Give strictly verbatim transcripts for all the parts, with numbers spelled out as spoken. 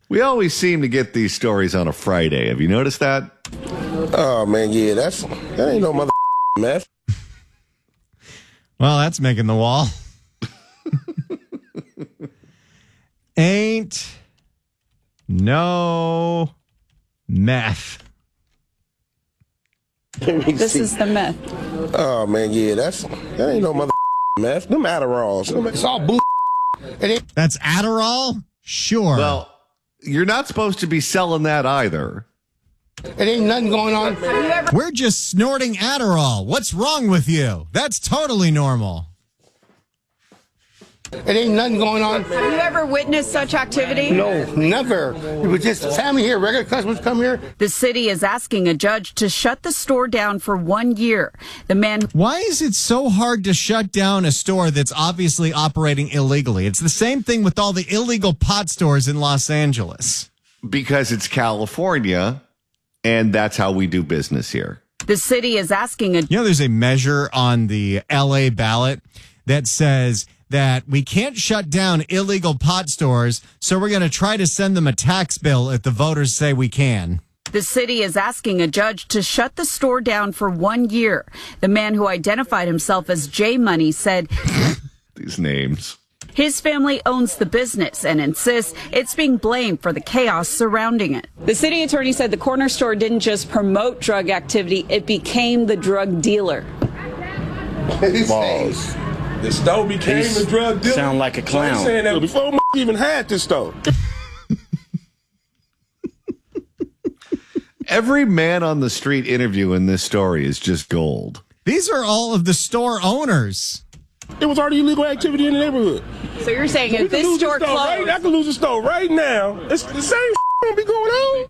We always seem to get these stories on a Friday. Have you noticed that? Oh, man, yeah, that's that ain't no mother meth. Well, that's making the wall. Ain't no meth. This see. is the meth. Oh, man, yeah, that's that ain't no mother meth. Them Adderalls. It's all bull. That's Adderall? Sure. Well, you're not supposed to be selling that either. It ain't nothing going on. We're just snorting Adderall. What's wrong with you? That's totally normal. It ain't nothing going on. Have you ever witnessed such activity? No, never. It was just family here, regular customers come here. The city is asking a judge to shut the store down for one year. The man. Why is it so hard to shut down a store that's obviously operating illegally? It's the same thing with all the illegal pot stores in Los Angeles. Because it's California, and that's how we do business here. The city is asking a. You know, there's a measure on the L A ballot that says that we can't shut down illegal pot stores, so we're going to try to send them a tax bill if the voters say we can. The city is asking a judge to shut the store down for one year. The man who identified himself as J Money said these names. His family owns the business and insists it's being blamed for the chaos surrounding it. The city attorney said the corner store didn't just promote drug activity, it became the drug dealer. Balls. The store became He's the drug dealer. Sound like a clown. I'm saying that before m- even had this store. Every man on the street interview in this story is just gold. These are all of the store owners. It was already illegal activity in the neighborhood. So you're saying So if this store, this store closed, right, I could lose the store right now. It's the same gonna be going on.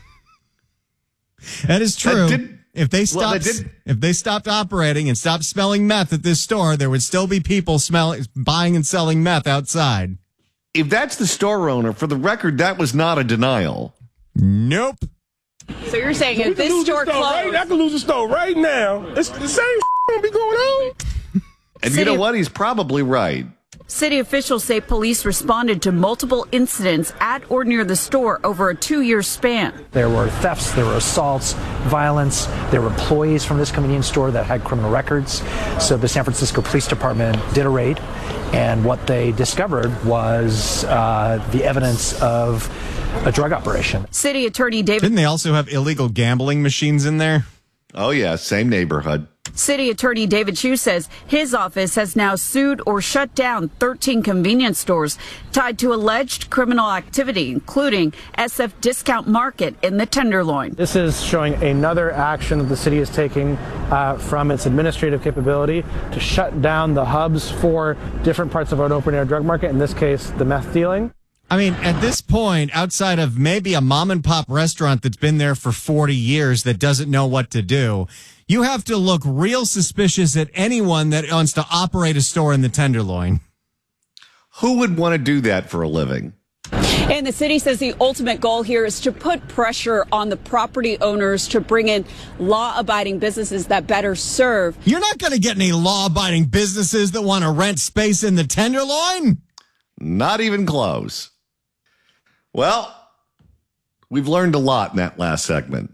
That is true. That did- If they Well, stopped, they did- if they stopped operating and stopped smelling meth at this store, there would still be people smelling, buying and selling meth outside. If that's the store owner, for the record, that was not a denial. Nope. So you're saying We if could this lose store the store right, closed, I could lose the store right now. It's the same gonna be going on. And City- you know what? He's probably right. city officials say police responded to multiple incidents at or near the store over a two-year span. There were thefts, there were assaults, violence. There were employees from this convenience store that had criminal records. So the San Francisco Police Department did a raid, and what they discovered was uh, the evidence of a drug operation. City Attorney David Didn't they also have illegal gambling machines in there? Oh, yeah, same neighborhood. City Attorney David Chu says his office has now sued or shut down thirteen convenience stores tied to alleged criminal activity, including S F Discount Market in the Tenderloin. This is showing another action that the city is taking uh, from its administrative capability to shut down the hubs for different parts of our open-air drug market, in this case, the meth dealing. I mean, at this point, outside of maybe a mom and pop restaurant that's been there for forty years that doesn't know what to do, you have to look real suspicious at anyone that wants to operate a store in the Tenderloin. Who would want to do that for a living? And the city says the ultimate goal here is to put pressure on the property owners to bring in law-abiding businesses that better serve. You're not going to get any law-abiding businesses that want to rent space in the Tenderloin? Not even close. Well, we've learned a lot in that last segment.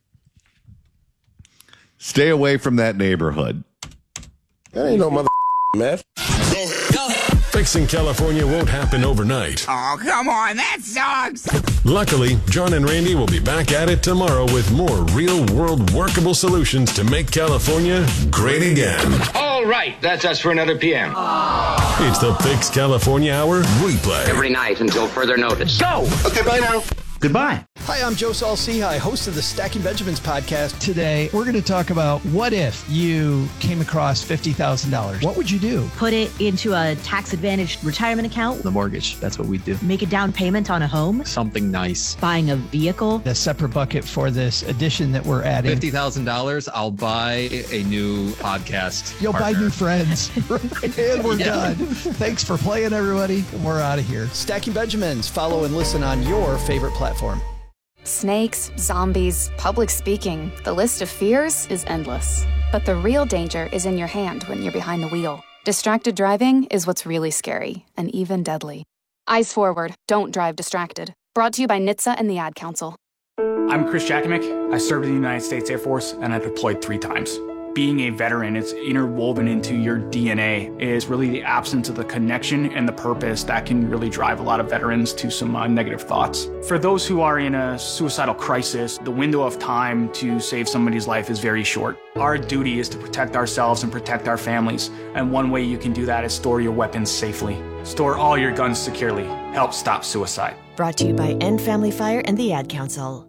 Stay away from that neighborhood. That ain't no mother meth. Fixing California won't happen overnight. Oh, come on, that sucks. Luckily, John and Randy will be back at it tomorrow with more real-world workable solutions to make California great again. All right, that's us for another P M. It's the Fix California Hour replay. Every night until further notice. Go! Okay, bye now. Goodbye. Hi, I'm Joe Saul-Sehy, host of the Stacking Benjamins podcast. Today, we're going to talk about what if you came across fifty thousand dollars? What would you do? Put it into a tax-advantaged retirement account. The mortgage, that's what we do. Make a down payment on a home. Something nice. Buying a vehicle. A separate bucket for this addition that we're adding. fifty thousand dollars, I'll buy a new podcast You'll partner. buy new friends. And we're Yeah. done. Thanks for playing, everybody. And we're out of here. Stacking Benjamins. Follow and listen on your favorite platform. Snakes, zombies, public speaking. The list of fears is endless. But the real danger is in your hand when you're behind the wheel. Distracted driving is what's really scary and even deadly. Eyes forward. Don't drive distracted. Brought to you by N H T S A and the Ad Council. I'm Chris Jakimick. I served in the United States Air Force, and I deployed three times. Being a veteran, it's interwoven into your D N A. It is really the absence of the connection and the purpose that can really drive a lot of veterans to some uh, negative thoughts. For those who are in a suicidal crisis, the window of time to save somebody's life is very short. Our duty is to protect ourselves and protect our families, and one way you can do that is store your weapons safely. Store all your guns securely. Help stop suicide. Brought to you by End Family Fire and the Ad Council.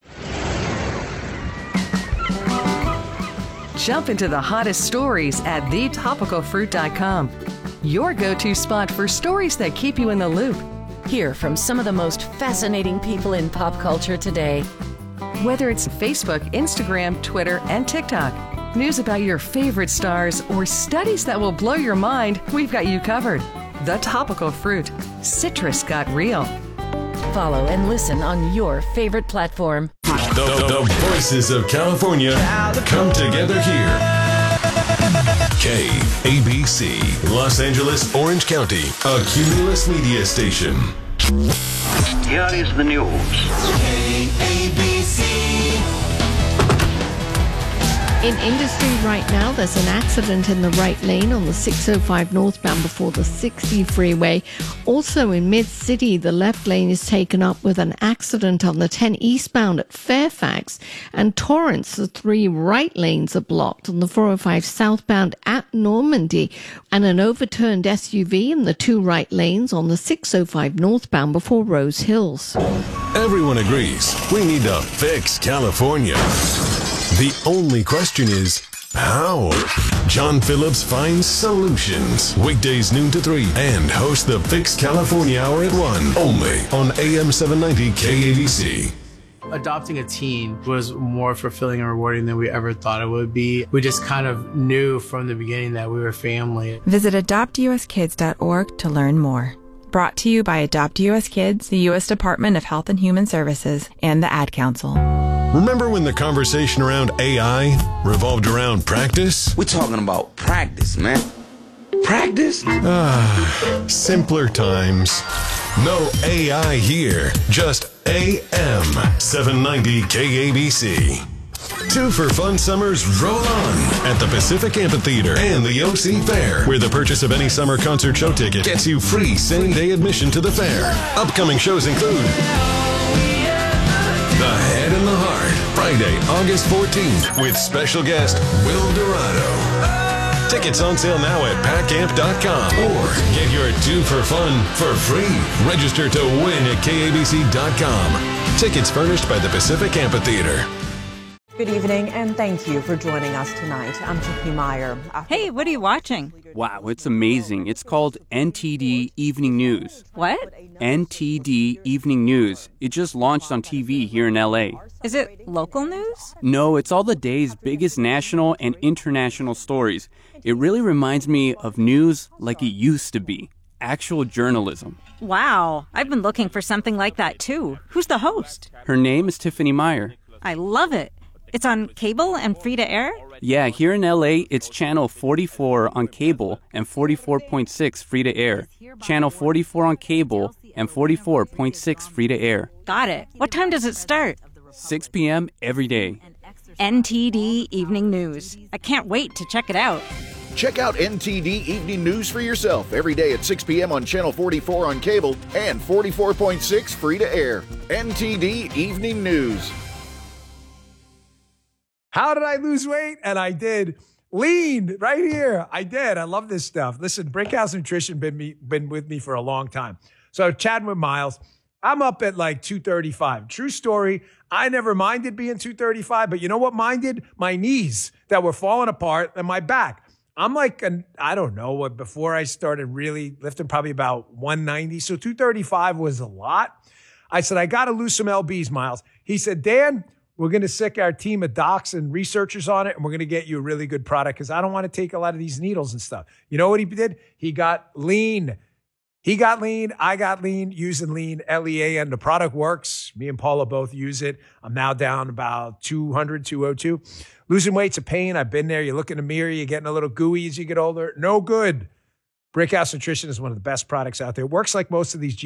Jump into the hottest stories at the topical fruit dot com. Your go-to spot for stories that keep you in the loop. Hear from some of the most fascinating people in pop culture today. Whether it's Facebook, Instagram, Twitter, and TikTok, news about your favorite stars, or studies that will blow your mind, we've got you covered. The Topical Fruit. Citrus got real. Follow and listen on your favorite platform. The, the, the voices of California come together here. K A B C, Los Angeles, Orange County, a Cumulus media station. Here is the news. K A B C. In industry right now, there's an accident in the right lane on the six oh five northbound before the sixty freeway. Also in Mid-City, the left lane is taken up with an accident on the ten eastbound at Fairfax. And Torrance, the three right lanes are blocked on the four oh five southbound at Normandy. And an overturned S U V in the two right lanes on the six oh five northbound before Rose Hills. Everyone agrees we need to fix California. The only question is, how? John Phillips finds solutions. Weekdays noon to three and hosts the Fix California Hour at one. Only on A M seven ninety K A B C. Adopting a teen was more fulfilling and rewarding than we ever thought it would be. We just kind of knew from the beginning that we were family. Visit adopt u s kids dot org to learn more. Brought to you by Adopt U S Kids, the U S Department of Health and Human Services, and the Ad Council. Remember when the conversation around A I revolved around practice? We're talking about practice, man. Practice? Ah, simpler times. No A I here, just A M seven ninety K A B C. Two for Fun Summers roll on at the Pacific Amphitheater and the O C Fair, where the purchase of any summer concert show ticket gets you free same-day admission to the fair. Upcoming shows include The Head and the Heart, Friday, August fourteenth, with special guest Will Dorado. Tickets on sale now at pack amp dot com, or get your two for fun for free. Register to win at K A B C dot com. Tickets furnished by the Pacific Amphitheater. Good evening, and thank you for joining us tonight. I'm Tiffany Meyer. Hey, what are you watching? Wow, it's amazing. It's called N T D Evening News. What? N T D Evening News. It just launched on T V here in L A. Is it local news? No, it's all the day's biggest national and international stories. It really reminds me of news like it used to be. Actual journalism. Wow, I've been looking for something like that too. Who's the host? Her name is Tiffany Meyer. I love it. It's on cable and free to air? Yeah, here in L A, it's channel forty-four on cable and forty-four point six free to air. Channel forty-four on cable and forty-four point six free to air. Got it. What time does it start? six p.m. every day. N T D Evening News. I can't wait to check it out. Check out N T D Evening News for yourself every day at six p.m. on Channel forty-four on cable and forty-four point six free to air. N T D Evening News. How did I lose weight? And I did. Lean right here. I did. I love this stuff. Listen, Brickhouse Nutrition been me been with me for a long time. So chatting with Miles, I'm up at like two thirty-five. True story. I never minded being two thirty-five, but you know what minded? My knees that were falling apart and my back. I'm like, an, I don't know what, before I started really lifting, probably about one ninety. So two thirty-five was a lot. I said, I got to lose some L Bs, Miles. He said, Dan, we're going to sick our team of docs and researchers on it, and we're going to get you a really good product because I don't want to take a lot of these needles and stuff. You know what he did? He got lean. He got lean. I got lean using lean, L E A, and the product works. Me and Paula both use it. I'm now down about two hundred, two oh two. Losing weight's a pain. I've been there. You look in the mirror, you're getting a little gooey as you get older. No good. Brickhouse Nutrition is one of the best products out there. It works like most of these